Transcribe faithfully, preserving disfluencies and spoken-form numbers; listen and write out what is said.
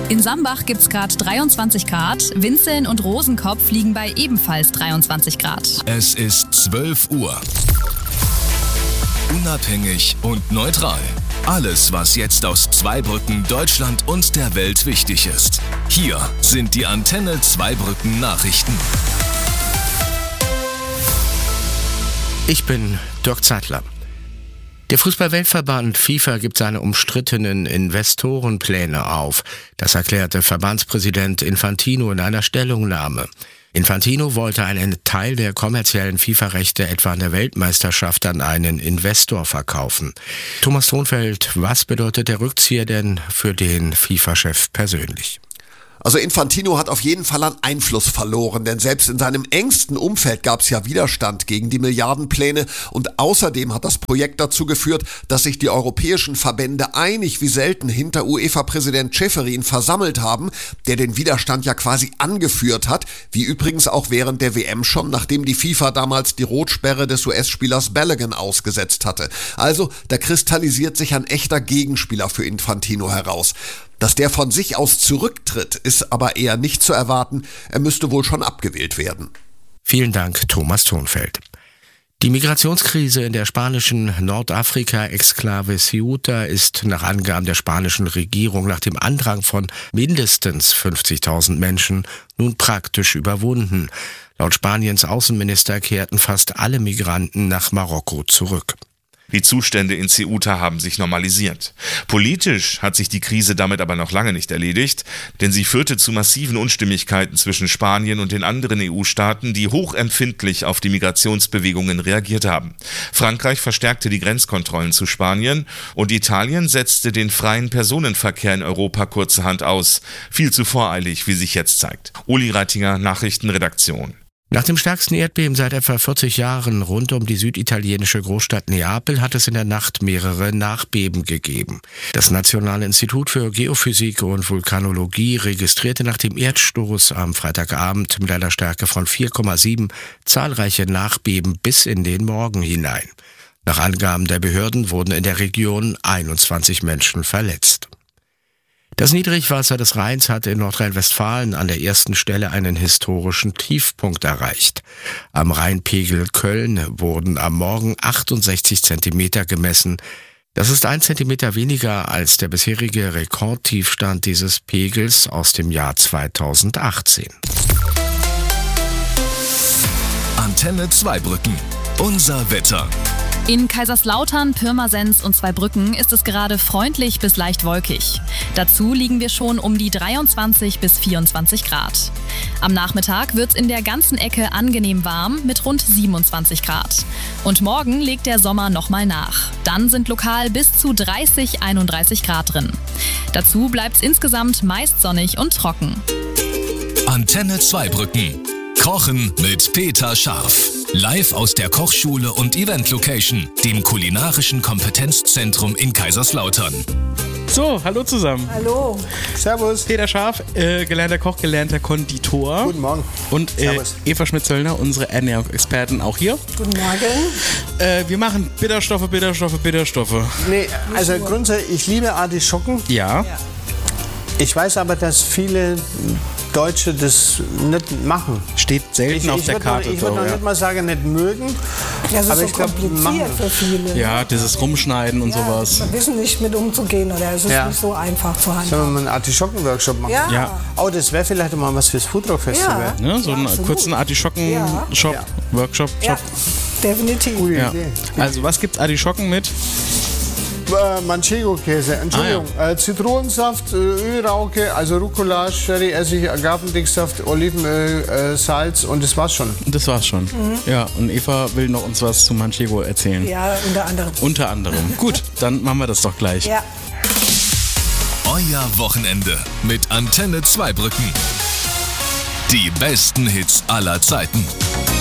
In Sambach gibt es gerade dreiundzwanzig Grad, Winzeln und Rosenkopf liegen bei ebenfalls dreiundzwanzig Grad. Es ist zwölf Uhr. Unabhängig und neutral. Alles, was jetzt aus Zweibrücken, Deutschland und der Welt wichtig ist. Hier sind die Antenne Zweibrücken Nachrichten. Ich bin Dirk Zeitler. Der Fußball-Weltverband FIFA gibt seine umstrittenen Investorenpläne auf. Das erklärte Verbandspräsident Infantino in einer Stellungnahme. Infantino wollte einen Teil der kommerziellen FIFA-Rechte etwa an der Weltmeisterschaft an einen Investor verkaufen. Thomas Thonfeld, was bedeutet der Rückzieher denn für den FIFA-Chef persönlich? Also Infantino hat auf jeden Fall an Einfluss verloren, denn selbst in seinem engsten Umfeld gab es ja Widerstand gegen die Milliardenpläne und außerdem hat das Projekt dazu geführt, dass sich die europäischen Verbände einig wie selten hinter UEFA-Präsident Ceferin versammelt haben, der den Widerstand ja quasi angeführt hat, wie übrigens auch während der W M schon, nachdem die FIFA damals die Rotsperre des U S-Spielers Balogun ausgesetzt hatte. Also da kristallisiert sich ein echter Gegenspieler für Infantino heraus. Dass der von sich aus zurücktritt, ist aber eher nicht zu erwarten. Er müsste wohl schon abgewählt werden. Vielen Dank, Thomas Thonfeld. Die Migrationskrise in der spanischen Nordafrika-Exklave Ceuta ist nach Angaben der spanischen Regierung nach dem Andrang von mindestens fünfzigtausend Menschen nun praktisch überwunden. Laut Spaniens Außenminister kehrten fast alle Migranten nach Marokko zurück. Die Zustände in Ceuta haben sich normalisiert. Politisch hat sich die Krise damit aber noch lange nicht erledigt, denn sie führte zu massiven Unstimmigkeiten zwischen Spanien und den anderen E U-Staaten, die hochempfindlich auf die Migrationsbewegungen reagiert haben. Frankreich verstärkte die Grenzkontrollen zu Spanien und Italien setzte den freien Personenverkehr in Europa kurzerhand aus. Viel zu voreilig, wie sich jetzt zeigt. Uli Reitinger, Nachrichtenredaktion. Nach dem stärksten Erdbeben seit etwa vierzig Jahren rund um die süditalienische Großstadt Neapel hat es in der Nacht mehrere Nachbeben gegeben. Das Nationale Institut für Geophysik und Vulkanologie registrierte nach dem Erdstoß am Freitagabend mit einer Stärke von vier Komma sieben zahlreiche Nachbeben bis in den Morgen hinein. Nach Angaben der Behörden wurden in der Region einundzwanzig Menschen verletzt. Das Niedrigwasser des Rheins hat in Nordrhein-Westfalen an der ersten Stelle einen historischen Tiefpunkt erreicht. Am Rheinpegel Köln wurden am Morgen achtundsechzig Zentimeter gemessen. Das ist ein Zentimeter weniger als der bisherige Rekordtiefstand dieses Pegels aus dem Jahr zweitausendachtzehn. Antenne Zweibrücken. Unser Wetter. In Kaiserslautern, Pirmasens und Zweibrücken ist es gerade freundlich bis leicht wolkig. Dazu liegen wir schon um die dreiundzwanzig bis vierundzwanzig Grad. Am Nachmittag wird es in der ganzen Ecke angenehm warm mit rund siebenundzwanzig Grad. Und morgen legt der Sommer nochmal nach. Dann sind lokal bis zu dreißig, einunddreißig Grad drin. Dazu bleibt es insgesamt meist sonnig und trocken. Antenne Zweibrücken. Kochen mit Peter Scharf. Live aus der Kochschule und Event Location, dem kulinarischen Kompetenzzentrum in Kaiserslautern. So, hallo zusammen. Hallo. Servus. Peter Scharf, äh, gelernter Koch, gelernter Konditor. Guten Morgen. Und äh, Eva Schmidt-Zöllner, unsere Ernährungsexperten, auch hier. Guten Morgen. Äh, wir machen Bitterstoffe, Bitterstoffe, Bitterstoffe. Nee, also grundsätzlich, ich liebe Artischocken. Ja. ja. Ich weiß aber, dass viele Deutsche das nicht machen. Steht selten ich, auf ich der Karte. Noch, ich würde noch ja. nicht mal sagen, nicht mögen. Ja, das aber ist ich so glaube, machen für viele. Ja, dieses Rumschneiden und ja, sowas. Wir wissen nicht mit umzugehen oder es ist ja. nicht so einfach zu handhaben. Sollen wir mal einen Artischocken-Workshop machen? Ja. ja. Oh, das wäre vielleicht mal was fürs Foodrock-Festival. Ja. Ne, so ja, einen absolut. kurzen Artischocken-Shop, Ja. Workshop, Ja, Shop. definitiv. Gute Ja. Idee. Also, was gibt's Artischocken mit? Äh, Manchego-Käse, Entschuldigung. Ah, ja. äh, Zitronensaft, äh, Ölrauke, also Rucola, Sherry, Essig, Agavendicksaft, Olivenöl, äh, Salz und das war's schon. Das war's schon. Mhm. Ja, und Eva will noch uns was zu Manchego erzählen. Ja, unter anderem. Unter anderem. Gut, dann machen wir das doch gleich. Ja. Euer Wochenende mit Antenne Zweibrücken. Die besten Hits aller Zeiten.